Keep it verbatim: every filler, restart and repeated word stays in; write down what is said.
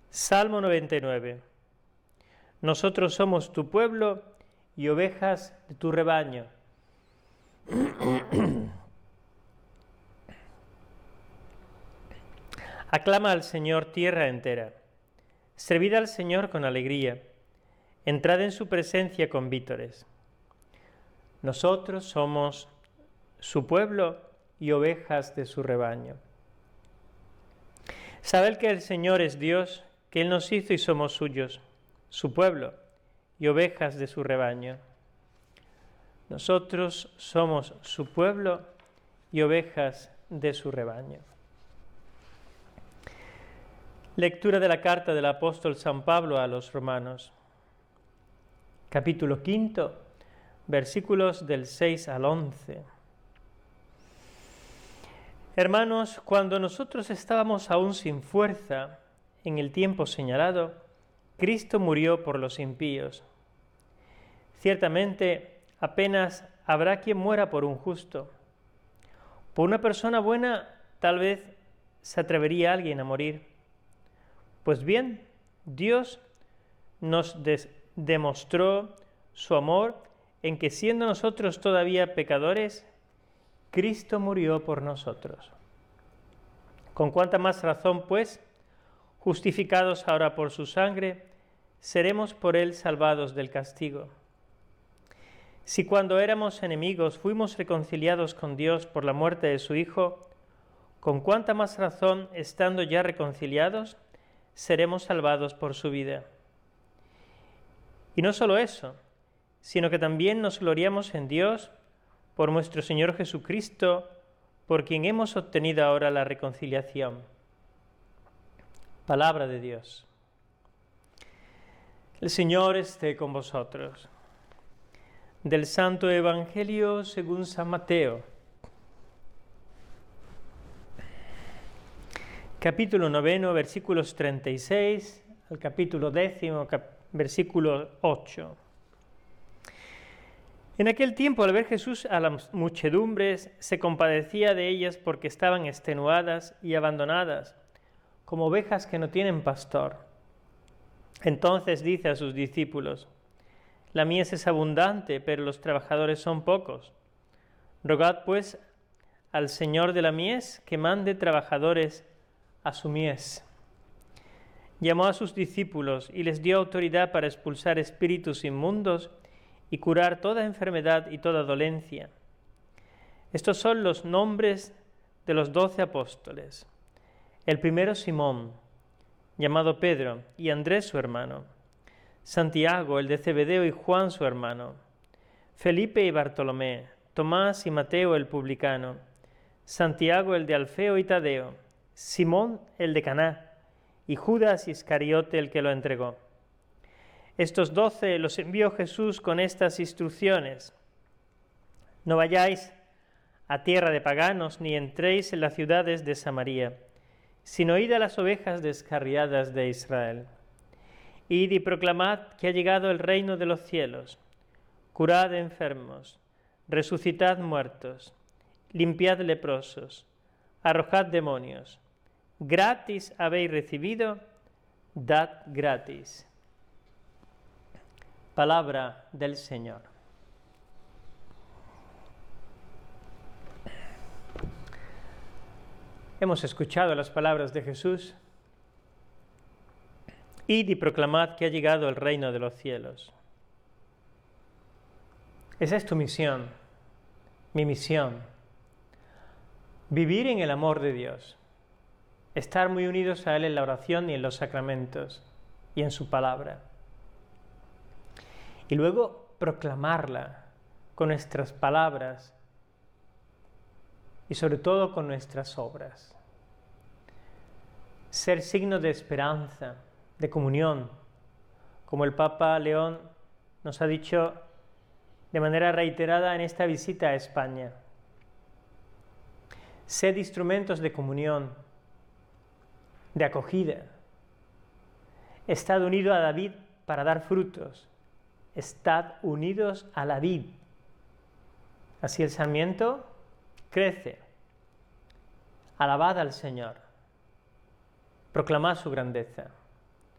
Salmo noventa y nueve. Nosotros somos tu pueblo y ovejas de tu rebaño. Aclama al Señor tierra entera. Servid al Señor con alegría. Entrad en su presencia con vítores. Nosotros somos su pueblo y ovejas de su rebaño. Sabed que el Señor es Dios, que Él nos hizo y somos suyos, su pueblo y ovejas de su rebaño. Nosotros somos su pueblo y ovejas de su rebaño. Lectura de la carta del apóstol San Pablo a los romanos. Capítulo quinto, versículos del seis al once. Hermanos, cuando nosotros estábamos aún sin fuerza, en el tiempo señalado, Cristo murió por los impíos. Ciertamente, apenas habrá quien muera por un justo. Por una persona buena, tal vez se atrevería alguien a morir. Pues bien, Dios nos des- demostró su amor en que, siendo nosotros todavía pecadores, Cristo murió por nosotros. Con cuánta más razón, pues, justificados ahora por su sangre, seremos por él salvados del castigo. Si cuando éramos enemigos fuimos reconciliados con Dios por la muerte de su Hijo, con cuánta más razón, estando ya reconciliados, seremos salvados por su vida. Y no solo eso, sino que también nos gloriamos en Dios por nuestro Señor Jesucristo, por quien hemos obtenido ahora la reconciliación. Palabra de Dios. El Señor esté con vosotros. Del Santo Evangelio según San Mateo. Capítulo noveno, versículos treinta y seis al capítulo décimo, cap- versículo ocho. En aquel tiempo, al ver Jesús a las muchedumbres, se compadecía de ellas porque estaban extenuadas y abandonadas, como ovejas que no tienen pastor. Entonces dice a sus discípulos: La mies es abundante, pero los trabajadores son pocos. Rogad, pues, al Señor de la mies que mande trabajadores a su mies. Llamó a sus discípulos y les dio autoridad para expulsar espíritus inmundos y curar toda enfermedad y toda dolencia. Estos son los nombres de los doce apóstoles. El primero, Simón, llamado Pedro, y Andrés su hermano. Santiago, el de Zebedeo, y Juan su hermano. Felipe y Bartolomé, Tomás y Mateo el publicano. Santiago, el de Alfeo y Tadeo. Simón, el de Caná, y Judas Iscariote, el que lo entregó. Estos doce los envió Jesús con estas instrucciones: No vayáis a tierra de paganos, ni entréis en las ciudades de Samaria, sino id a las ovejas descarriadas de Israel. Id y proclamad que ha llegado el reino de los cielos. Curad enfermos, resucitad muertos, limpiad leprosos, arrojad demonios. Gratis habéis recibido, dad gratis. Palabra del Señor. Hemos escuchado las palabras de Jesús. Id y proclamad que ha llegado el reino de los cielos. Esa es tu misión, mi misión. Vivir en el amor de Dios. Estar muy unidos a Él en la oración y en los sacramentos y en su palabra. Y luego proclamarla con nuestras palabras y sobre todo con nuestras obras. Ser signo de esperanza, de comunión, como el Papa León nos ha dicho de manera reiterada en esta visita a España. Sed instrumentos de comunión, de acogida. Estad unido a David para dar frutos. Estad unidos a la vid. Así el sarmiento crece. Alabad al Señor. Proclamad su grandeza.